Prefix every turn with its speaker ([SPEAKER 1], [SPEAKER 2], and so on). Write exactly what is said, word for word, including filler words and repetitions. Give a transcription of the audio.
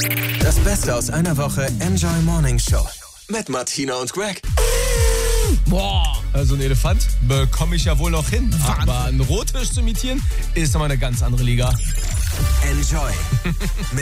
[SPEAKER 1] Das Beste aus einer Woche Enjoy Morning Show mit Martina und Greg.
[SPEAKER 2] Boah, also ein Elefant bekomme ich ja wohl noch hin.
[SPEAKER 3] Wahnsinn.
[SPEAKER 2] Aber einen Rotfisch zu imitieren, ist nochmal eine ganz andere Liga.
[SPEAKER 1] Enjoy